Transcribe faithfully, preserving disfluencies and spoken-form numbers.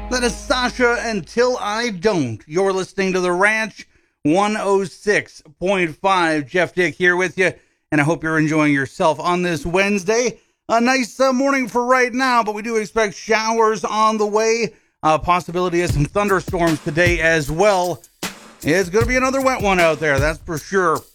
That is Sasha, Until I Don't. You're listening to The Ranch one oh six point five. Jeff Dick here with you, and I hope you're enjoying yourself on this Wednesday. A nice uh, morning for right now, but we do expect showers on the way. Uh, possibility of some thunderstorms today as well. It's going to be another wet one out there, that's for sure.